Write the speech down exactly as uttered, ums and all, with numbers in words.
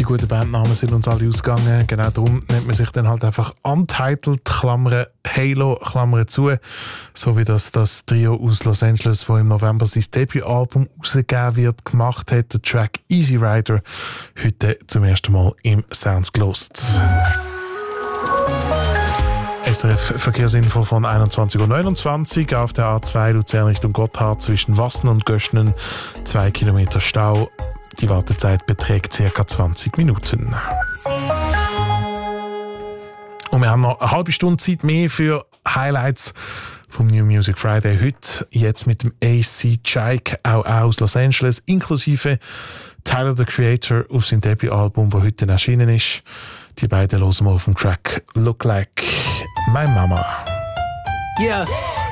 Die guten Bandnamen sind uns alle ausgegangen. Genau darum nennt man sich dann halt einfach Untitled, Klammern Halo, Klammern zu. So wie das das Trio aus Los Angeles, das im November sein Debütalbum rausgegeben wird, gemacht hat. Der Track Easy Rider, heute zum ersten Mal im Sounds gelost. S R F-Verkehrsinfo von einundzwanzig Uhr neunundzwanzig auf der A zwei Luzern Richtung Gotthard zwischen Wassen und Göschnen. Zwei Kilometer Stau. Die Wartezeit beträgt ca. zwanzig Minuten. Und wir haben noch eine halbe Stunde Zeit mehr für Highlights vom New Music Friday heute. Jetzt mit dem A C Chike, auch aus Los Angeles, inklusive Tyler, the Creator, auf seinem Debütalbum, das heute erschienen ist. Die beiden hören wir auf dem Track Look Like My Mama. Yeah.